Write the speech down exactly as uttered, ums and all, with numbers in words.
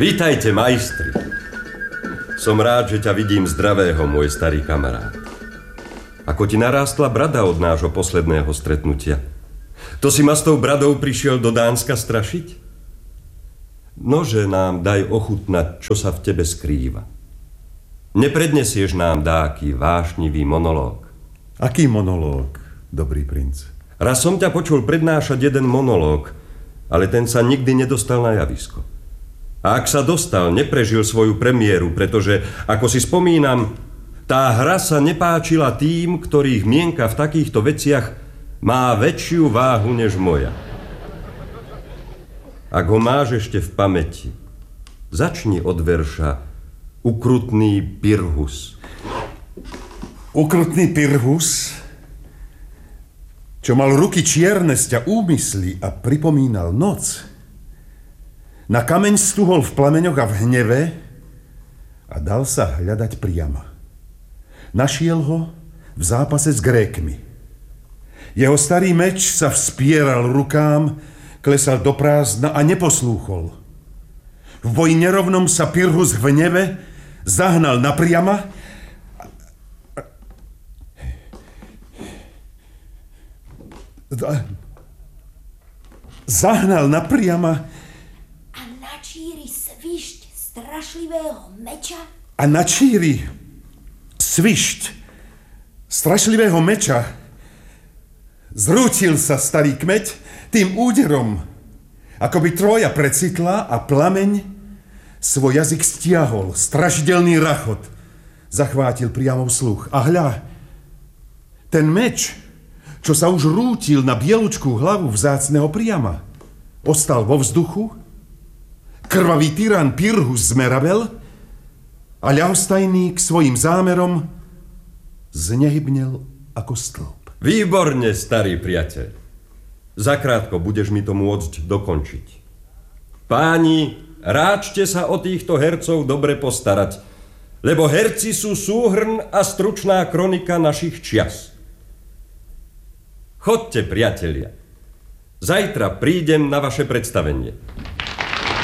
Vítajte, majstri. Som rád, že ťa vidím zdravého, môj starý kamarát. Ako ti narástla brada od nášho posledného stretnutia? To si ma s tou bradou prišiel do Dánska strašiť? Nože nám daj ochutnať, čo sa v tebe skrýva. Neprednesieš nám dáky vášnivý monológ? Aký monológ, dobrý princ? Raz som ťa počul prednášať jeden monológ, ale ten sa nikdy nedostal na javisko. A ak sa dostal, neprežil svoju premiéru, pretože, ako si spomínam, tá hra sa nepáčila tým, ktorých mienka v takýchto veciach má väčšiu váhu než moja. Ak ho máš ešte v pamäti, začni od verša Ukrutný Pyrrhus. Ukrutný Pyrrhus, čo mal ruky čierne z ťa úmysly a pripomínal noc, na kameň stuhol v plameňoch a v hneve a dal sa hľadať priama. Našiel ho v zápase s Grékmi. Jeho starý meč sa vspieral rukám, klesal do prázdna a neposlúchol. V boji nerovnom sa Pyrrhus v hneve zahnal napriama zahnal napriama a načíri svišť strašlivého meča a načíri svišť strašlivého meča zrútil sa starý kmeť tým úderom, ako by Trója precitla a plameň svoj jazyk stiahol, strašidelný rachot zachvátil priamo sluch. A hľa, ten meč, čo sa už rútil na bielučkú hlavu vzácneho priama, ostal vo vzduchu, krvavý tyran Pyrrhus zmerabel a ľahostajný k svojim zámerom znehybnel ako stĺp. Výborne, starý priateľ. Zakrátko budeš mi to môcť dokončiť. Páni, ráčte sa o týchto hercov dobre postarať, lebo herci sú súhrn a stručná kronika našich čias. Chodte, priatelia. Zajtra prídem na vaše predstavenie.